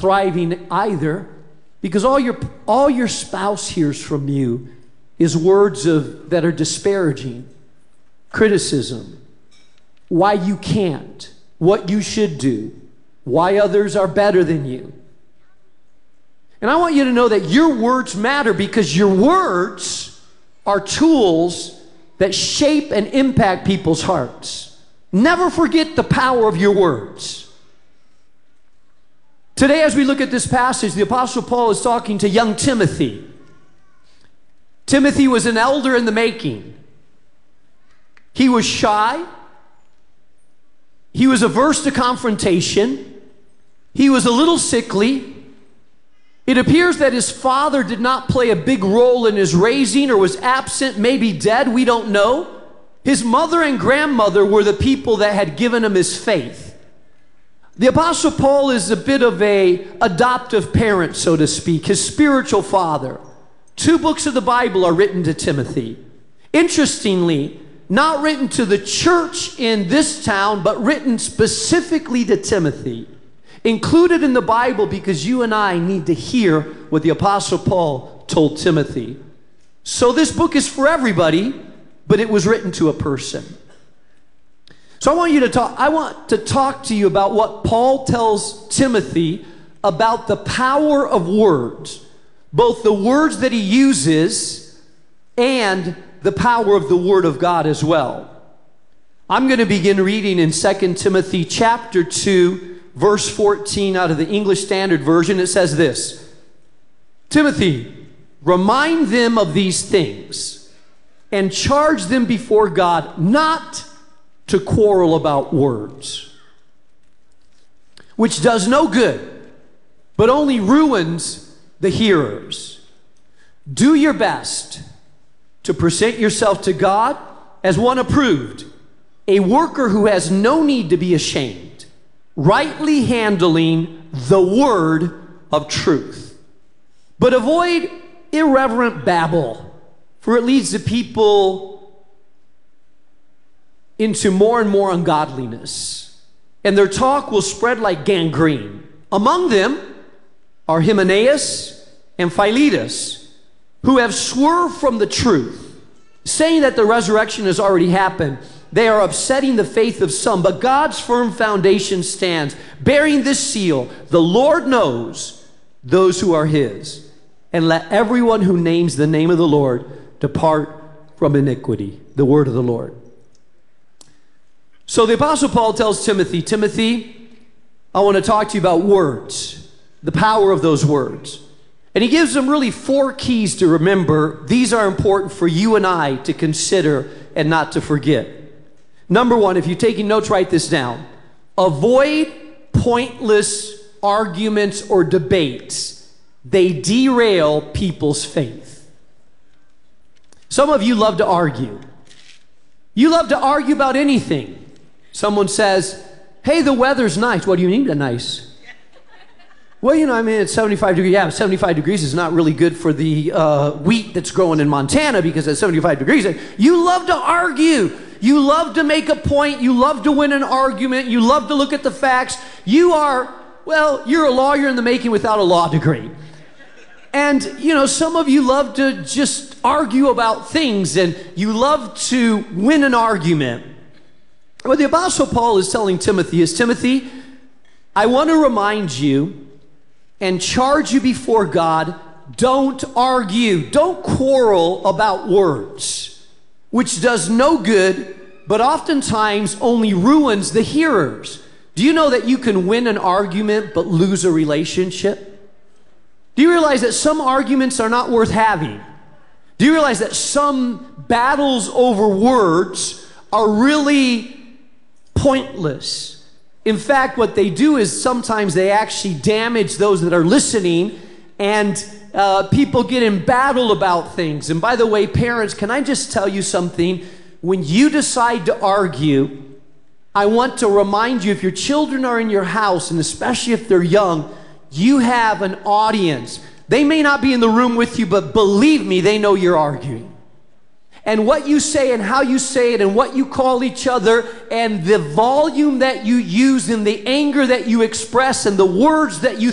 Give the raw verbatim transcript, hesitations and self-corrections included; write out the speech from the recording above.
thriving either, because all your all your spouse hears from you is words of that are disparaging, criticism, why you can't, what you should do, why others are better than you. And I want you to know that your words matter, because your words are tools that shape and impact people's hearts. Never forget the power of your words. Today, as we look at this passage, the Apostle Paul is talking to young Timothy. Timothy was an elder in the making. He was shy. He was averse to confrontation. He was a little sickly. It appears that his father did not play a big role in his raising, or was absent, maybe dead, we don't know. His mother and grandmother were the people that had given him his faith. The Apostle Paul is a bit of a adoptive parent, so to speak, his spiritual father. Two books of the Bible are written to Timothy. Interestingly, not written to the church in this town, but written specifically to Timothy. Included in the Bible because you and I need to hear what the Apostle Paul told Timothy. So this book is for everybody, but it was written to a person. So I want you to talk, I want to talk to you about what Paul tells Timothy about the power of words. Both the words that he uses and the power of the Word of God as well. I'm going to begin reading in Second Timothy chapter two, verse fourteen out of the English Standard Version. It says this: Timothy, remind them of these things and charge them before God not to quarrel about words, which does no good, but only ruins the hearers. Do your best to present yourself to God as one approved, a worker who has no need to be ashamed, rightly handling the word of truth. But avoid irreverent babble, for it leads the people into more and more ungodliness, and their talk will spread like gangrene. Among them are Hymenaeus and Philetus, who have swerved from the truth, saying that the resurrection has already happened. They are upsetting the faith of some, but God's firm foundation stands, bearing this seal: the Lord knows those who are his. And let everyone who names the name of the Lord depart from iniquity. The word of the Lord. So the Apostle Paul tells Timothy, Timothy, I want to talk to you about words, the power of those words. And he gives them really four keys to remember. These are important for you and I to consider and not to forget. Number one, if you're taking notes, write this down. Avoid pointless arguments or debates. They derail people's faith. Some of you love to argue. You love to argue about anything. Someone says, hey, the weather's nice. What do you mean by nice? Well, you know, I mean, it's seventy-five degrees. Yeah, seventy-five degrees is not really good for the uh, wheat that's growing in Montana, because at seventy-five degrees, you love to argue. You love to make a point. You love to win an argument. You love to look at the facts. You are, well, you're a lawyer in the making without a law degree. And, you know, some of you love to just argue about things, and you love to win an argument. What the Apostle Paul is telling Timothy is, Timothy, I want to remind you and charge you before God, don't argue, don't quarrel about words, which does no good, but oftentimes only ruins the hearers. Do you know that you can win an argument but lose a relationship? Do you realize that some arguments are not worth having? Do you realize that some battles over words are really pointless? In fact, what they do is sometimes they actually damage those that are listening, and uh, people get in battle about things. And by the way, parents, can I just tell you something? When you decide to argue, I want to remind you, if your children are in your house, and especially if they're young, you have an audience. They may not be in the room with you, but believe me, they know you're arguing. And what you say and how you say it and what you call each other and the volume that you use and the anger that you express and the words that you